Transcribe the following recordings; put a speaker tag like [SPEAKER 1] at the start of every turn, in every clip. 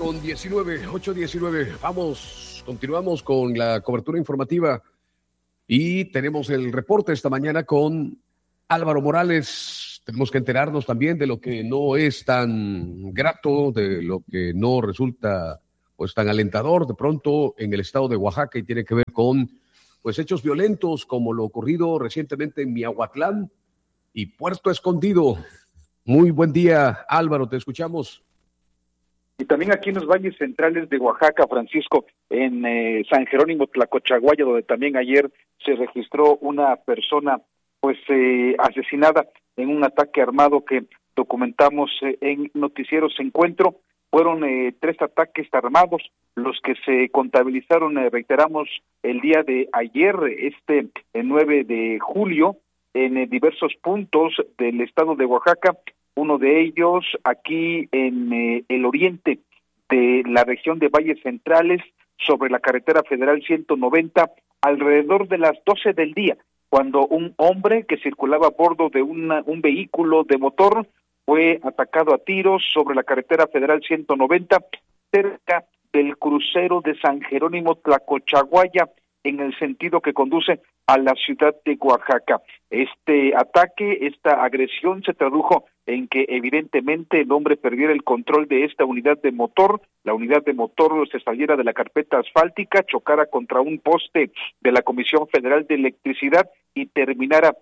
[SPEAKER 1] con 19, 8:19. Vamos, continuamos con la cobertura informativa y tenemos el reporte esta mañana con Álvaro Morales. Tenemos que enterarnos también de lo que no es tan grato, de lo que no resulta pues tan alentador de pronto en el estado de Oaxaca y tiene que ver con pues hechos violentos como lo ocurrido recientemente en Miahuatlán y Puerto Escondido. Muy buen día, Álvaro, te escuchamos.
[SPEAKER 2] Y también aquí en los valles centrales de Oaxaca, Francisco, en San Jerónimo Tlacochaguaya, donde también ayer se registró una persona pues asesinada en un ataque armado que documentamos en Noticieros Encuentro. Fueron 3 ataques armados los que se contabilizaron, reiteramos, el día de ayer, el 9 de julio, en diversos puntos del estado de Oaxaca. Uno de ellos aquí en el oriente de la región de Valles Centrales, sobre la carretera federal 190, alrededor de las 12 del día, cuando un hombre que circulaba a bordo de un vehículo de motor fue atacado a tiros sobre la carretera federal 190, cerca del crucero de San Jerónimo Tlacochaguaya, en el sentido que conduce a la ciudad de Oaxaca. Este ataque, esta agresión se tradujo en que evidentemente el hombre perdiera el control de esta unidad de motor, la unidad de motor se saliera de la carpeta asfáltica, chocara contra un poste de la Comisión Federal de Electricidad y terminara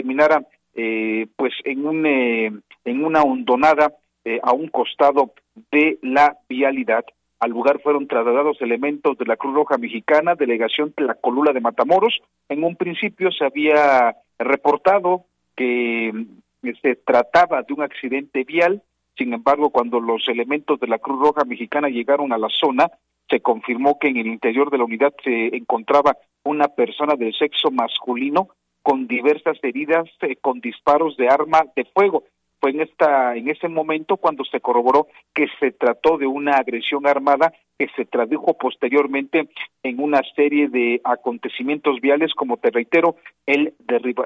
[SPEAKER 2] pues en una hondonada a un costado de la vialidad. Al lugar fueron trasladados elementos de la Cruz Roja Mexicana, delegación Tlacolula de Matamoros. En un principio se había reportado que se trataba de un accidente vial. Sin embargo, cuando los elementos de la Cruz Roja Mexicana llegaron a la zona, se confirmó que en el interior de la unidad se encontraba una persona del sexo masculino con diversas heridas con disparos de arma de fuego. Fue en ese momento cuando se corroboró que se trató de una agresión armada que se tradujo posteriormente en una serie de acontecimientos viales, como te reitero, el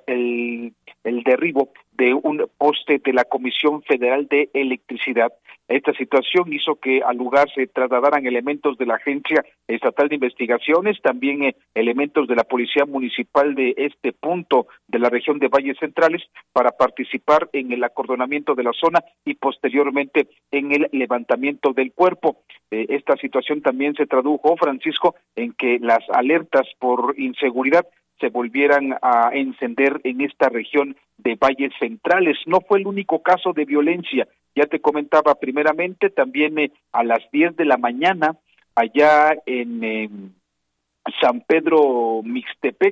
[SPEAKER 2] derribo de un poste de la Comisión Federal de Electricidad. Esta situación hizo que al lugar se trasladaran elementos de la Agencia Estatal de Investigaciones, también elementos de la Policía Municipal de este punto de la región de Valles Centrales para participar en el acordonamiento de la zona y posteriormente en el levantamiento del cuerpo. Esta situación también se tradujo, Francisco, en que las alertas por inseguridad se volvieran a encender en esta región de Valles Centrales. No fue el único caso de violencia. Ya te comentaba primeramente, también a las 10 de la mañana, allá en San Pedro Mixtepec,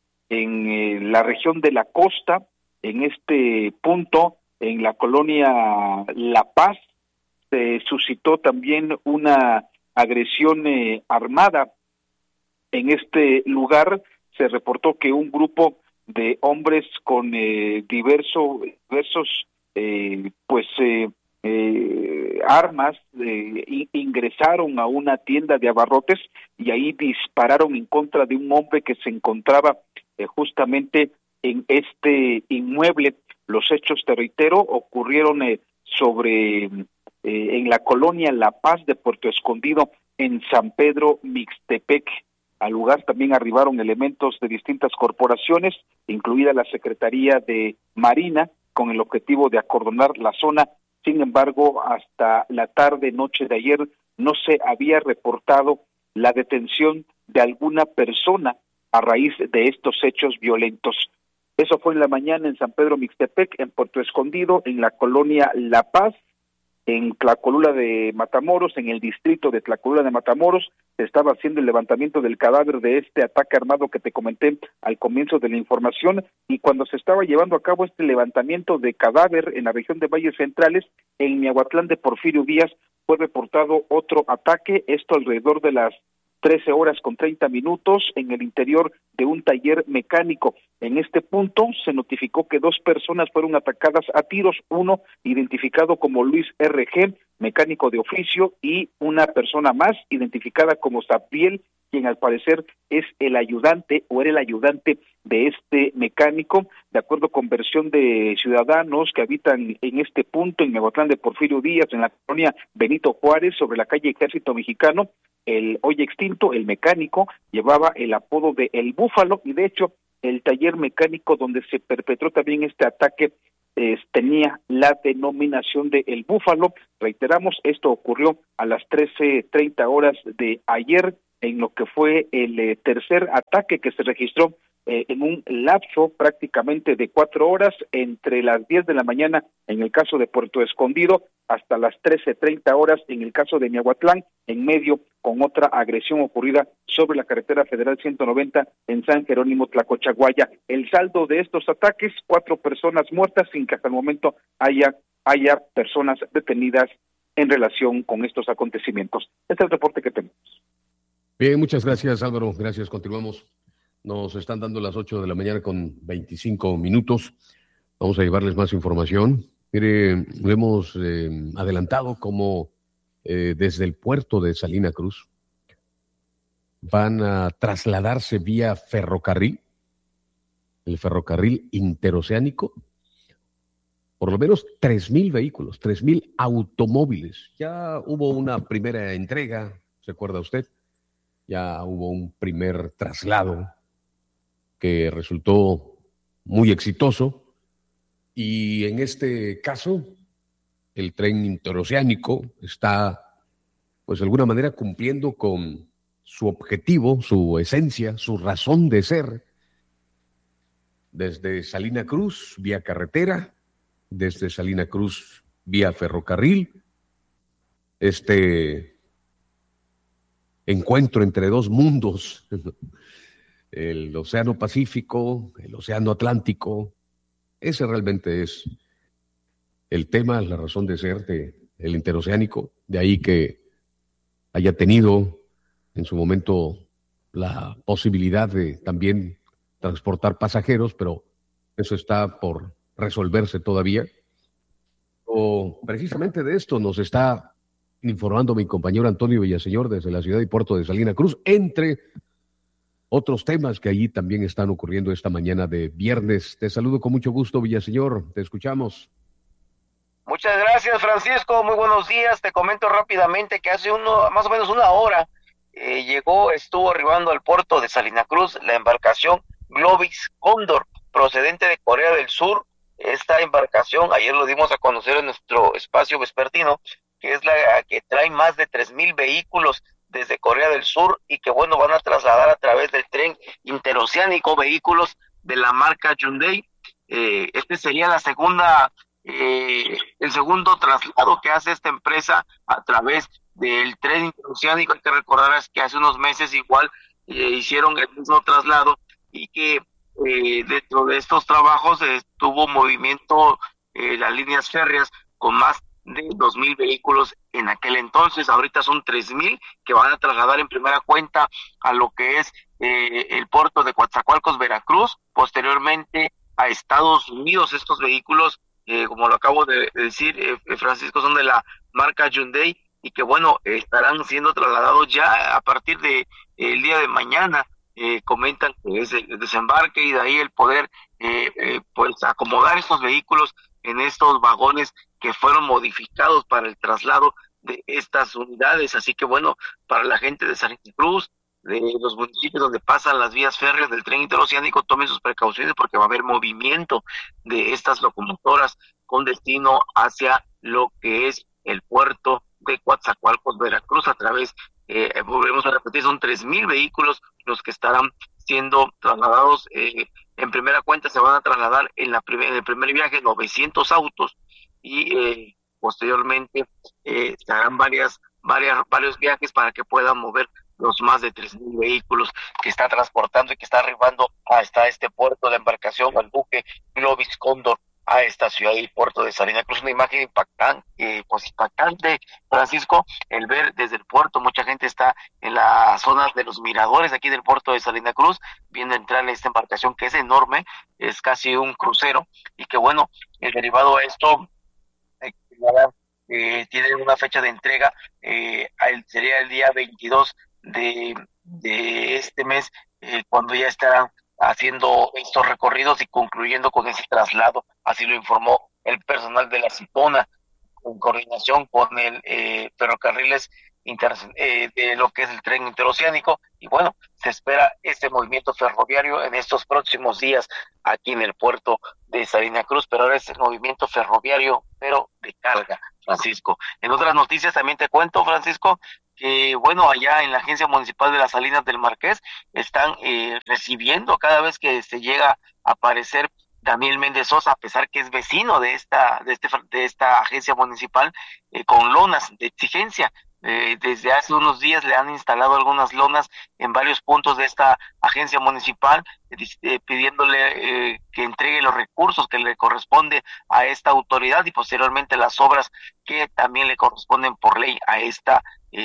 [SPEAKER 2] en la región de la costa, en este punto, en la colonia La Paz, se suscitó también una agresión armada. En este lugar se reportó que un grupo de hombres con diversos armas ingresaron a una tienda de abarrotes y ahí dispararon en contra de un hombre que se encontraba justamente en este inmueble. Los hechos, te reitero, ocurrieron en la colonia La Paz de Puerto Escondido, en San Pedro Mixtepec. Al lugar también arribaron elementos de distintas corporaciones, incluida la Secretaría de Marina, con el objetivo de acordonar la zona. Sin embargo, hasta la noche de ayer, no se había reportado la detención de alguna persona a raíz de estos hechos violentos. Eso fue en la mañana en San Pedro Mixtepec, en Puerto Escondido, en la colonia La Paz, en Tlacolula de Matamoros, en el distrito de Tlacolula de Matamoros, se estaba haciendo el levantamiento del cadáver de este ataque armado que te comenté al comienzo de la información, y cuando se estaba llevando a cabo este levantamiento de cadáver en la región de Valles Centrales, en Miahuatlán de Porfirio Díaz, fue reportado otro ataque, esto alrededor de las 13:30 en el interior de un taller mecánico. En este punto se notificó que 2 personas fueron atacadas a tiros, uno identificado como Luis R.G., mecánico de oficio, y una persona más identificada como Zapiel, quien al parecer es el ayudante o era el ayudante de este mecánico. De acuerdo con versión de ciudadanos que habitan en este punto, en Mehuatlán de Porfirio Díaz, en la colonia Benito Juárez, sobre la calle Ejército Mexicano, el hoy extinto, el mecánico, llevaba el apodo de El Búfalo, y de hecho el taller mecánico donde se perpetró también este ataque tenía la denominación de El Búfalo. Reiteramos, esto ocurrió a las 13:30 de ayer, en lo que fue el tercer ataque que se registró en un lapso prácticamente de 4 horas, entre las 10 de la mañana en el caso de Puerto Escondido hasta las 13:30 en el caso de Miahuatlán, en medio con otra agresión ocurrida sobre la carretera federal 190 en San Jerónimo Tlacochaguaya. El saldo de estos ataques, 4 personas muertas, sin que hasta el momento haya personas detenidas en relación con estos acontecimientos. Este es el reporte que tenemos.
[SPEAKER 1] Bien, muchas gracias, Álvaro. Gracias, continuamos. Nos están dando las 8 de la mañana con 25 minutos. Vamos a llevarles más información. Mire, lo hemos adelantado como desde el puerto de Salina Cruz van a trasladarse vía ferrocarril, el ferrocarril interoceánico, por lo menos 3,000 vehículos, 3,000 automóviles. Ya hubo una primera entrega, ¿se acuerda usted? Ya hubo un primer traslado que resultó muy exitoso, y en este caso el tren interoceánico está, pues de alguna manera, cumpliendo con su objetivo, su esencia, su razón de ser, desde Salina Cruz vía carretera, desde Salina Cruz vía ferrocarril. Este encuentro entre dos mundos, el Océano Pacífico, el Océano Atlántico, ese realmente es el tema, la razón de ser del interoceánico. De ahí que haya tenido en su momento la posibilidad de también transportar pasajeros, pero eso está por resolverse todavía. Precisamente de esto nos está informando mi compañero Antonio Villaseñor desde la ciudad y puerto de Salina Cruz, entre otros temas que allí también están ocurriendo esta mañana de viernes. Te saludo con mucho gusto, Villaseñor, te escuchamos.
[SPEAKER 3] Muchas gracias, Francisco, muy buenos días. Te comento rápidamente que hace más o menos una hora estuvo arribando al puerto de Salina Cruz la embarcación Globis Cóndor, procedente de Corea del Sur. Esta embarcación, ayer lo dimos a conocer en nuestro espacio vespertino, que es la que trae más de 3,000 vehículos desde Corea del Sur, y que bueno, van a trasladar a través del tren interoceánico vehículos de la marca Hyundai. Este sería el segundo traslado que hace esta empresa a través del tren interoceánico. Hay que recordar que hace unos meses igual hicieron el mismo traslado, y que dentro de estos trabajos tuvo movimiento las líneas férreas con más de 2,000 vehículos en aquel entonces. Ahorita son 3,000 que van a trasladar en primera cuenta a lo que es el puerto de Coatzacoalcos, Veracruz, posteriormente a Estados Unidos. Estos vehículos, como lo acabo de decir, Francisco, son de la marca Hyundai, y que bueno, estarán siendo trasladados ya a partir de el día de mañana. Comentan que es el desembarque, y de ahí el poder pues acomodar estos vehículos en estos vagones que fueron modificados para el traslado de estas unidades. Así que bueno, para la gente de Salina Cruz, de los municipios donde pasan las vías férreas del tren interoceánico, tomen sus precauciones, porque va a haber movimiento de estas locomotoras con destino hacia lo que es el puerto de Coatzacoalcos, Veracruz, a través, volvemos a repetir, son 3,000 vehículos los que estarán siendo trasladados. En primera cuenta se van a trasladar en el primer viaje 900 autos, y posteriormente se harán varios viajes para que puedan mover los más de 3,000 vehículos que está transportando y que está arribando hasta este puerto de embarcación, al buque Globis Cóndor, a esta ciudad y puerto de Salina Cruz. Una imagen impactante, Francisco, el ver desde el puerto. Mucha gente está en las zonas de los miradores aquí del puerto de Salina Cruz, viendo entrar esta embarcación que es enorme, es casi un crucero, y que bueno, el derivado de esto, tienen una fecha de entrega, sería el día 22 de este mes, cuando ya estarán haciendo estos recorridos y concluyendo con ese traslado. Así lo informó el personal de la Cipona, en coordinación con el ferrocarriles de lo que es el tren interoceánico. Y bueno, se espera este movimiento ferroviario en estos próximos días aquí en el puerto de Salina Cruz, pero ahora es el movimiento ferroviario, pero de carga, Francisco. En otras noticias también te cuento, Francisco, que bueno, allá en la Agencia Municipal de las Salinas del Marqués están recibiendo cada vez que se llega a aparecer Daniel Méndez Sosa, a pesar que es vecino de esta agencia municipal, con lonas de exigencia. Desde hace unos días le han instalado algunas lonas en varios puntos de esta agencia municipal, pidiéndole que entregue los recursos que le corresponde a esta autoridad y posteriormente las obras que también le corresponden por ley a esta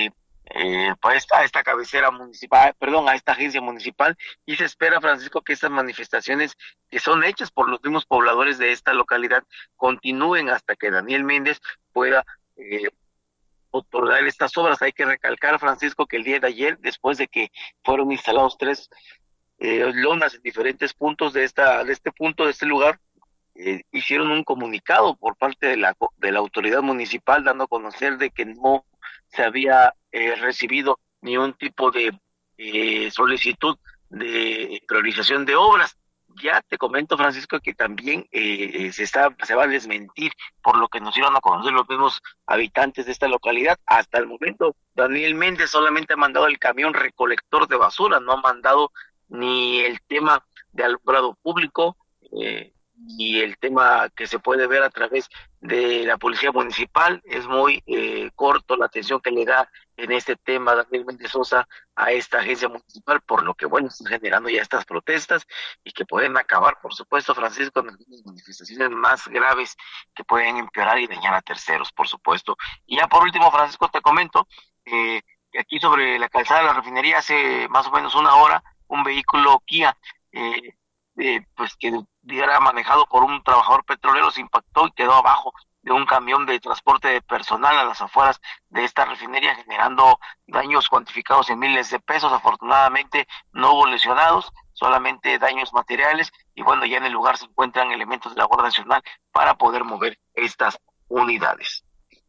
[SPEAKER 3] cabecera municipal, a esta agencia municipal. Y se espera, Francisco, que estas manifestaciones que son hechas por los mismos pobladores de esta localidad continúen hasta que Daniel Méndez pueda otorgar estas obras. Hay que recalcar, Francisco, que el día de ayer, después de que fueron instalados 3 lonas en diferentes puntos de este lugar, hicieron un comunicado por parte de la autoridad municipal dando a conocer de que no se había recibido ni un tipo de solicitud de priorización de obras. Ya te comento, Francisco, que también se va a desmentir por lo que nos dieron a conocer los mismos habitantes de esta localidad. Hasta el momento, Daniel Méndez solamente ha mandado el camión recolector de basura, no ha mandado ni el tema de alumbrado público, y el tema que se puede ver a través de la policía municipal. Es muy corto la atención que le da en este tema Daniel Méndez Sosa a esta agencia municipal, por lo que bueno, están generando ya estas protestas y que pueden acabar, por supuesto, Francisco, en algunas manifestaciones más graves que pueden empeorar y dañar a terceros, por supuesto. Y ya por último, Francisco, te comento que aquí sobre la calzada de la refinería hace más o menos una hora un vehículo Kia pues que era manejado por un trabajador petrolero se impactó y quedó abajo de un camión de transporte de personal a las afueras de esta refinería, generando daños cuantificados en miles de pesos. Afortunadamente no hubo lesionados, solamente daños materiales, y bueno, ya en el lugar se encuentran elementos de la Guardia Nacional para poder mover estas unidades.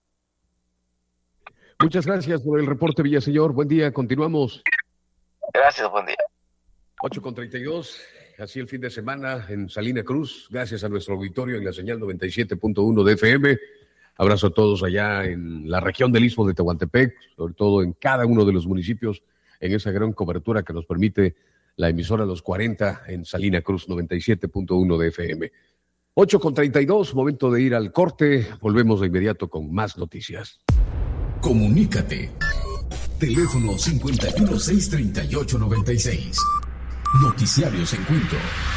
[SPEAKER 1] Muchas gracias por el reporte, Villaseñor. Buen día, continuamos.
[SPEAKER 3] Gracias, buen día.
[SPEAKER 1] 8:32. Así el fin de semana en Salina Cruz, gracias a nuestro auditorio en la señal 97.1 de FM. Abrazo a todos allá en la región del Istmo de Tehuantepec, sobre todo en cada uno de los municipios, en esa gran cobertura que nos permite la emisora Los 40 en Salina Cruz, 97.1 de FM. 8:32, momento de ir al corte. Volvemos de inmediato con más noticias.
[SPEAKER 4] Comunícate. Teléfono 5163896. Noticiarios Encuentro.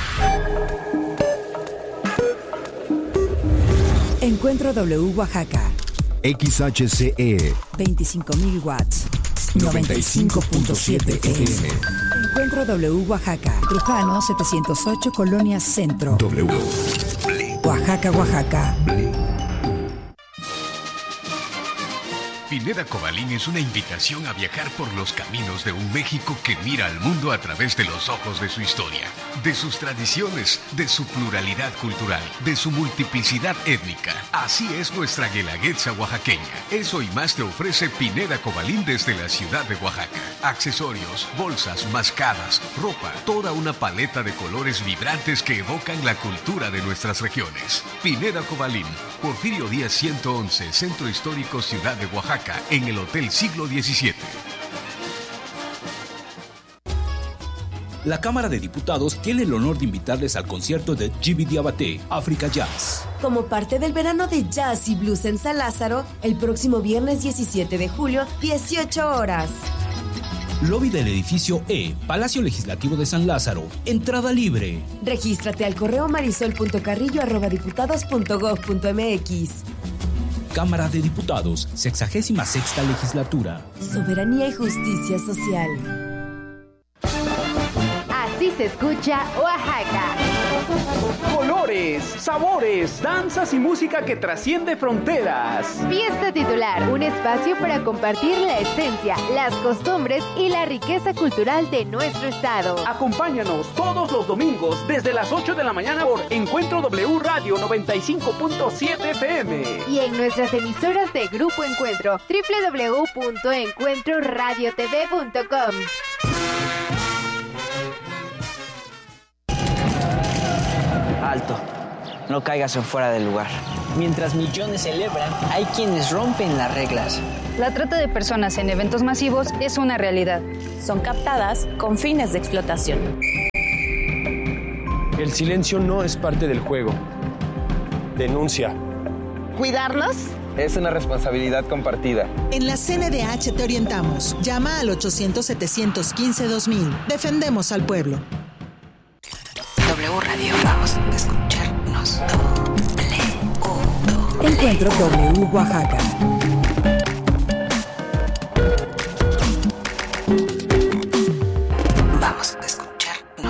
[SPEAKER 5] Encuentro W Oaxaca.
[SPEAKER 6] XHCE
[SPEAKER 5] 25,000 watts. 95.7 FM. Encuentro W Oaxaca. Trujano 708, Colonia Centro.
[SPEAKER 6] W.
[SPEAKER 5] Oaxaca, Oaxaca.
[SPEAKER 7] Pineda Cobalín es una invitación a viajar por los caminos de un México que mira al mundo a través de los ojos de su historia, de sus tradiciones, de su pluralidad cultural, de su multiplicidad étnica. Así es nuestra guelaguetza oaxaqueña. Eso y más te ofrece Pineda Cobalín desde la ciudad de Oaxaca. Accesorios, bolsas, mascadas, ropa, toda una paleta de colores vibrantes que evocan la cultura de nuestras regiones. Pineda Cobalín, Porfirio Díaz 111, Centro Histórico Ciudad de Oaxaca, en el Hotel Siglo XVII.
[SPEAKER 8] La Cámara de Diputados tiene el honor de invitarles al concierto de Djiby Diabaté, África Jazz.
[SPEAKER 9] Como parte del verano de jazz y blues en San Lázaro, el próximo viernes 17 de julio, 18 horas.
[SPEAKER 8] Lobby del edificio E, Palacio Legislativo de San Lázaro. Entrada libre.
[SPEAKER 9] Regístrate al correo marisol.carrillo@diputados.gov.mx.
[SPEAKER 8] Cámara de Diputados, 66ª Legislatura.
[SPEAKER 9] Soberanía y justicia social.
[SPEAKER 10] Así se escucha Oaxaca.
[SPEAKER 11] Colores, sabores, danzas y música que trasciende fronteras.
[SPEAKER 10] Fiesta Titular, un espacio para compartir la esencia, las costumbres y la riqueza cultural de nuestro estado.
[SPEAKER 11] Acompáñanos todos los domingos desde las 8 de la mañana por Encuentro W Radio 95.7 FM.
[SPEAKER 10] Y en nuestras emisoras de Grupo Encuentro, www.encuentroradiotv.com.
[SPEAKER 12] Alto, no caigas en fuera del lugar. Mientras millones celebran, hay quienes rompen las reglas.
[SPEAKER 13] La trata de personas en eventos masivos es una realidad.
[SPEAKER 14] Son captadas con fines de explotación.
[SPEAKER 15] El silencio no es parte del juego. Denuncia.
[SPEAKER 16] ¿Cuidarnos?
[SPEAKER 17] Es una responsabilidad compartida.
[SPEAKER 18] En la CNDH te orientamos. Llama al 800-715-2000. Defendemos al pueblo.
[SPEAKER 19] W Radio, vamos a escucharnos.
[SPEAKER 5] Encuentro W Oaxaca.